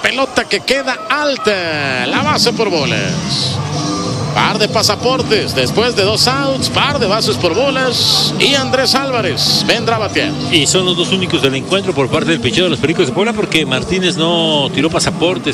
pelota que queda alta. La base por bolas. Par de pasaportes después de 2 outs, par de bases por bolas y Andrés Álvarez vendrá a batear. Y son los dos únicos del encuentro por parte del picheo de los Pericos de Puebla porque Martínez no tiró pasaportes.